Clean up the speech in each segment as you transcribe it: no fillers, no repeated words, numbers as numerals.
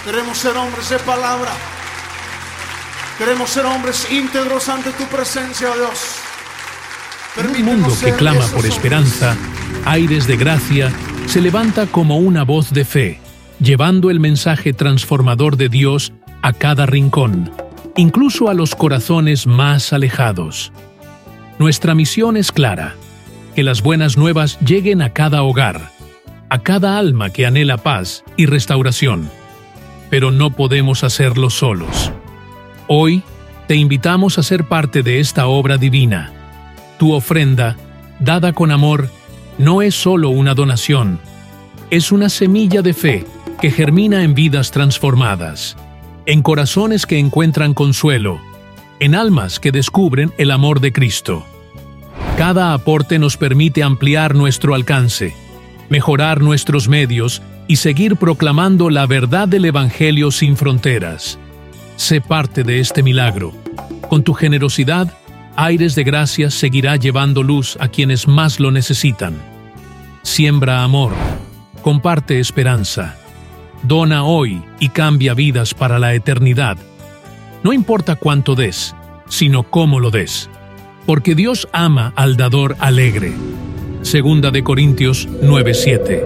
Queremos ser hombres de palabra. Queremos ser hombres íntegros ante tu presencia, oh Dios. En un mundo que clama por esperanza, Aires de Gracia se levanta como una voz de fe, llevando el mensaje transformador de Dios a cada rincón, incluso a los corazones más alejados. Nuestra misión es clara: que las buenas nuevas lleguen a cada hogar, a cada alma que anhela paz y restauración. Pero no podemos hacerlo solos. Hoy te invitamos a ser parte de esta obra divina. Tu ofrenda, dada con amor, no es solo una donación, es una semilla de fe que germina en vidas transformadas, en corazones que encuentran consuelo, en almas que descubren el amor de Cristo. Cada aporte nos permite ampliar nuestro alcance, mejorar nuestros medios y seguir proclamando la verdad del Evangelio sin fronteras. Sé parte de este milagro. Con tu generosidad, Aires de Gracia seguirá llevando luz a quienes más lo necesitan. Siembra amor, comparte esperanza, dona hoy y cambia vidas para la eternidad. No importa cuánto des, sino cómo lo des, porque Dios ama al dador alegre. 2 de Corintios 9:7.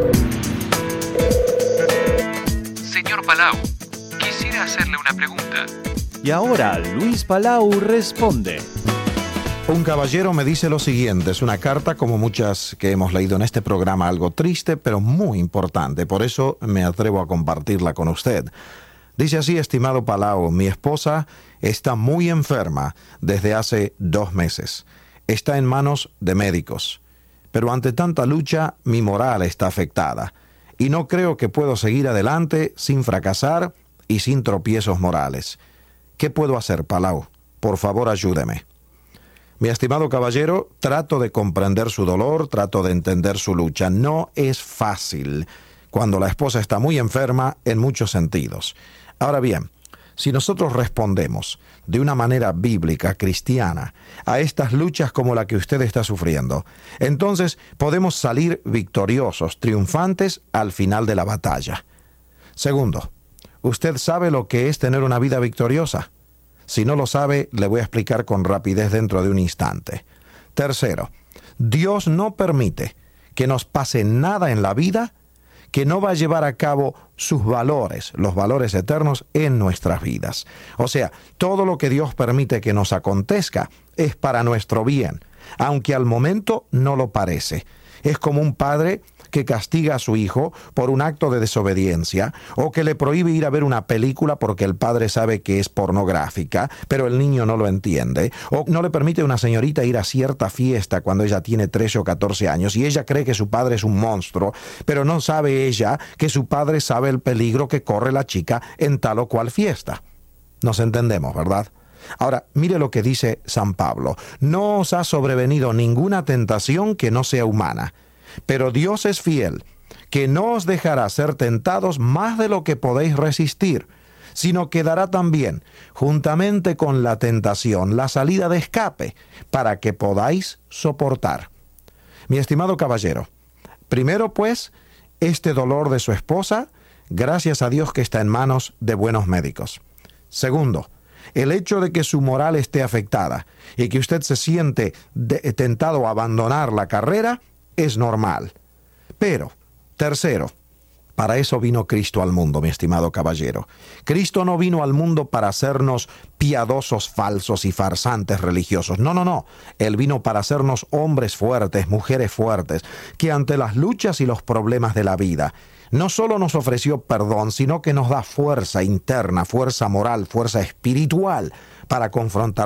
Señor Palau, quisiera hacerle una pregunta. Y ahora Luis Palau responde. Un caballero me dice lo siguiente, es una carta como muchas que hemos leído en este programa, algo triste pero muy importante, por eso me atrevo a compartirla con usted. Dice así: estimado Palau, mi esposa está muy enferma desde hace 2 meses. Está en manos de médicos, pero ante tanta lucha mi moral está afectada y no creo que puedo seguir adelante sin fracasar y sin tropiezos morales. ¿Qué puedo hacer, Palau? Por favor, ayúdeme. Mi estimado caballero, trato de comprender su dolor, trato de entender su lucha. No es fácil cuando la esposa está muy enferma en muchos sentidos. Ahora bien, si nosotros respondemos de una manera bíblica, cristiana, a estas luchas como la que usted está sufriendo, entonces podemos salir victoriosos, triunfantes al final de la batalla. Segundo, ¿usted sabe lo que es tener una vida victoriosa? Si no lo sabe, le voy a explicar con rapidez dentro de un instante. Tercero, Dios no permite que nos pase nada en la vida que no va a llevar a cabo sus valores, los valores eternos en nuestras vidas. O sea, todo lo que Dios permite que nos acontezca es para nuestro bien, aunque al momento no lo parece. Es como un padre que castiga a su hijo por un acto de desobediencia, o que le prohíbe ir a ver una película porque el padre sabe que es pornográfica, pero el niño no lo entiende, o no le permite a una señorita ir a cierta fiesta cuando ella tiene 13 o 14 años y ella cree que su padre es un monstruo, pero no sabe ella que su padre sabe el peligro que corre la chica en tal o cual fiesta. Nos entendemos, ¿verdad? Ahora, mire lo que dice San Pablo: no os ha sobrevenido ninguna tentación que no sea humana, pero Dios es fiel, que no os dejará ser tentados más de lo que podéis resistir, sino que dará también, juntamente con la tentación, la salida de escape, para que podáis soportar. Mi estimado caballero, primero pues, este dolor de su esposa, gracias a Dios que está en manos de buenos médicos. Segundo, el hecho de que su moral esté afectada y que usted se siente tentado a abandonar la carrera es normal. Pero, tercero, para eso vino Cristo al mundo, mi estimado caballero. Cristo no vino al mundo para hacernos piadosos, falsos y farsantes religiosos. No, no, no. Él vino para hacernos hombres fuertes, mujeres fuertes, que ante las luchas y los problemas de la vida, no solo nos ofreció perdón, sino que nos da fuerza interna, fuerza moral, fuerza espiritual para confrontar